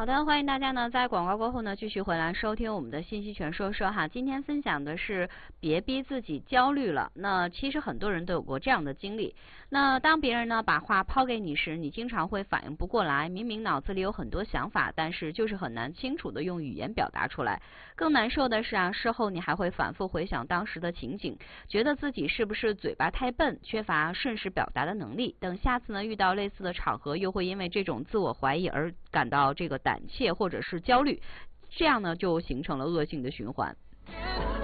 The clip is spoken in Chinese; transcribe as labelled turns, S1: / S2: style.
S1: 好的，欢迎大家呢在广告过后呢继续回来收听我们的信息全说说哈。今天分享的是别逼自己焦虑了。那其实很多人都有过这样的经历。那当别人呢把话抛给你时，你经常会反应不过来，明明脑子里有很多想法，但是就是很难清楚的用语言表达出来。更难受的是啊，事后你还会反复回想当时的情景，觉得自己是不是嘴巴太笨，缺乏瞬时表达的能力。等下次呢遇到类似的场合，又会因为这种自我怀疑而感到这个胆怯或者是焦虑，这样呢就形成了恶性的循环。